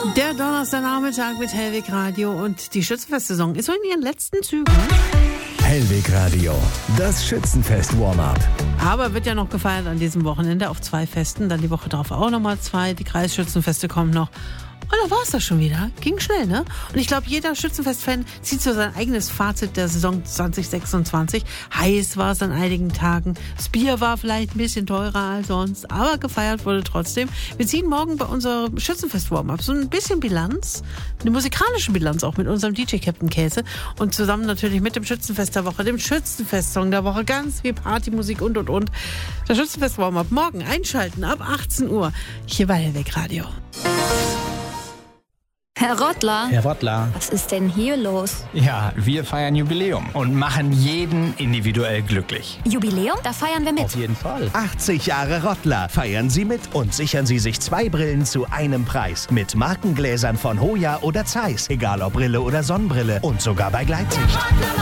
Der Donnerstagnachmittag mit Hellweg Radio und die Schützenfest-Saison ist so in ihren letzten Zügen. Hellweg Radio, das Schützenfest-Warm-up. Aber wird ja noch gefeiert an diesem Wochenende auf 2 Festen, dann die Woche drauf auch nochmal 2, die Kreisschützenfeste kommen noch. Und dann war es das schon wieder. Ging schnell, ne? Und ich glaube, jeder Schützenfest-Fan zieht so sein eigenes Fazit der Saison 2026. Heiß war es an einigen Tagen. Das Bier war vielleicht ein bisschen teurer als sonst, aber gefeiert wurde trotzdem. Wir ziehen morgen bei unserem Schützenfest-Warm-up so ein bisschen Bilanz, eine musikalische Bilanz auch mit unserem DJ Captain Käse und zusammen natürlich mit dem Schützenfest der Woche, dem Schützenfest-Song der Woche, ganz viel Partymusik und. Das Schützenfest-Warm-up morgen einschalten ab 18 Uhr hier bei Hellweg Radio. Herr Rottler. Herr Rottler. Was ist denn hier los? Ja, wir feiern Jubiläum und machen jeden individuell glücklich. Jubiläum? Da feiern wir mit. Auf jeden Fall. 80 Jahre Rottler. Feiern Sie mit und sichern Sie sich 2 Brillen zu einem Preis. Mit Markengläsern von Hoya oder Zeiss. Egal ob Brille oder Sonnenbrille. Und sogar bei Gleitsicht.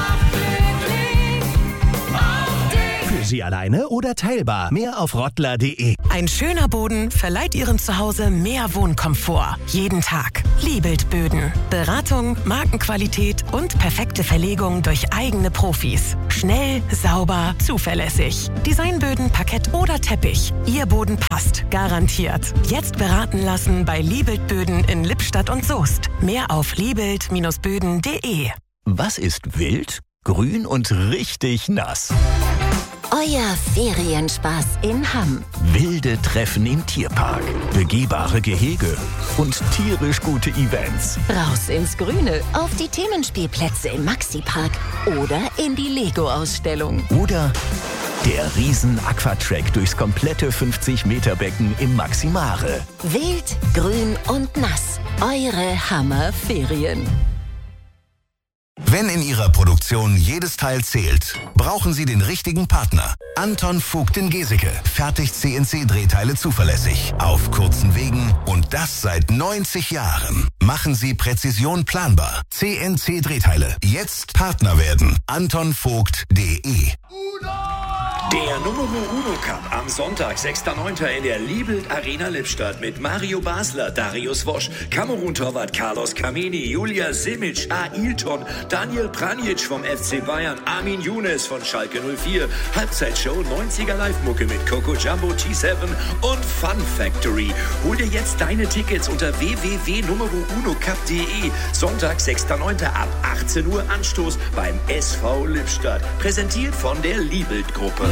Für Sie alleine oder teilbar. Mehr auf rottler.de. Ein schöner Boden verleiht Ihrem Zuhause mehr Wohnkomfort. Jeden Tag. Liebelt Böden. Beratung, Markenqualität und perfekte Verlegung durch eigene Profis. Schnell, sauber, zuverlässig. Designböden, Parkett oder Teppich. Ihr Boden passt. Garantiert. Jetzt beraten lassen bei Liebelt Böden in Lippstadt und Soest. Mehr auf liebelt-böden.de. Was ist wild, grün und richtig nass? Euer Ferienspaß in Hamm. Wilde Treffen im Tierpark, begehbare Gehege und tierisch gute Events. Raus ins Grüne, auf die Themenspielplätze im Maxi-Park oder in die Lego-Ausstellung. Oder der Riesen-Aquatrack durchs komplette 50-Meter-Becken im Maximare. Wild, grün und nass. Eure Hammer-Ferien. Wenn in Ihrer Produktion jedes Teil zählt, brauchen Sie den richtigen Partner. Anton Vogt in Geseke fertigt CNC-Drehteile zuverlässig, auf kurzen Wegen und das seit 90 Jahren. Machen Sie Präzision planbar. CNC-Drehteile. Jetzt Partner werden. antonvogt.de. Der Numero Uno Cup am Sonntag, 6.9. in der Liebelt Arena Lippstadt mit Mario Basler, Darius Wosch, Kamerun-Torwart Carlos Kameni, Julia Simic, Ailton, Daniel Pranjic vom FC Bayern, Armin Younes von Schalke 04, Halbzeitshow 90er Live-Mucke mit Coco Jumbo, T7 und Fun Factory. Hol dir jetzt deine Tickets unter www.numerounocup.de. Sonntag, 6.9. ab 18 Uhr Anstoß beim SV Lippstadt. Präsentiert von der Liebelt-Gruppe.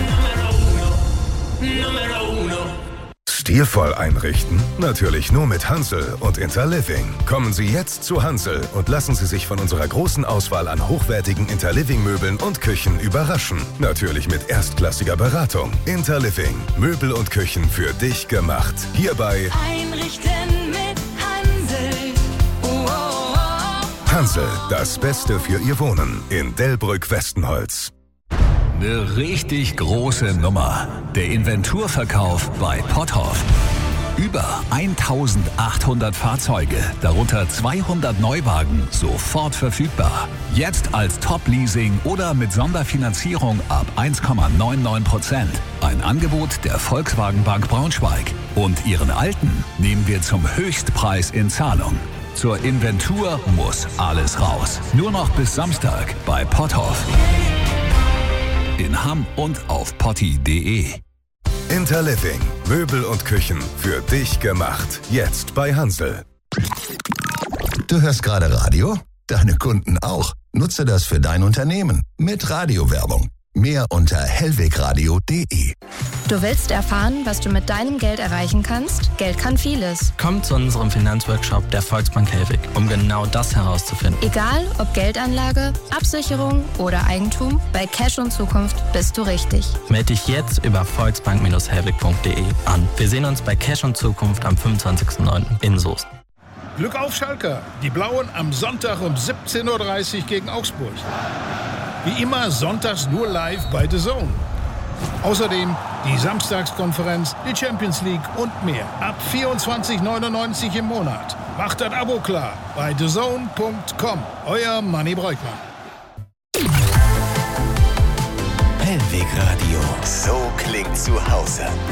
Stilvoll einrichten? Natürlich nur mit Hansel und Interliving. Kommen Sie jetzt zu Hansel und lassen Sie sich von unserer großen Auswahl an hochwertigen Interliving-Möbeln und Küchen überraschen. Natürlich mit erstklassiger Beratung. Interliving. Möbel und Küchen für dich gemacht. Hierbei Einrichten mit Hansel. Hansel. Das Beste für Ihr Wohnen. In Delbrück-Westenholz. Eine richtig große Nummer. Der Inventurverkauf bei Potthoff. Über 1800 Fahrzeuge, darunter 200 Neuwagen, sofort verfügbar. Jetzt als Top-Leasing oder mit Sonderfinanzierung ab 1,99%. Ein Angebot der Volkswagen Bank Braunschweig. Und Ihren alten nehmen wir zum Höchstpreis in Zahlung. Zur Inventur muss alles raus. Nur noch bis Samstag bei Potthoff. In Hamm und auf potti.de. Interliving. Möbel und Küchen für dich gemacht. Jetzt bei Hansel. Du hörst gerade Radio? Deine Kunden auch. Nutze das für dein Unternehmen mit Radiowerbung. Mehr unter hellwegradio.de. Du willst erfahren, was du mit deinem Geld erreichen kannst? Geld kann vieles. Komm zu unserem Finanzworkshop der Volksbank Hellweg, um genau das herauszufinden. Egal, ob Geldanlage, Absicherung oder Eigentum, bei Cash und Zukunft bist du richtig. Melde dich jetzt über volksbank-hellweg.de an. Wir sehen uns bei Cash und Zukunft am 25.09. in Soest. Glück auf Schalke. Die Blauen am Sonntag um 17.30 Uhr gegen Augsburg. Wie immer sonntags nur live bei The Zone. Außerdem die Samstagskonferenz, die Champions League und mehr. Ab 24,99 im Monat. Macht das Abo klar bei thezone.com. Euer Manni Breukmann. Hellweg Radio. So klingt zu Hause.